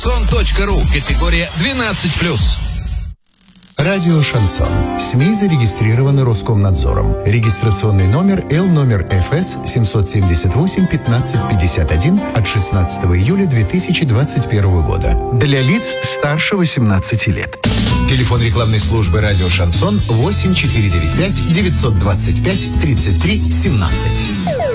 Сон.ру. Категория 12+. Радио «Шансон». СМИ зарегистрированы Роскомнадзором. Регистрационный номер Л ФС 778-1551 от 16 июля 2021 года. Для лиц старше 18 лет. Телефон рекламной службы «Радио Шансон» 8495 925 33 17.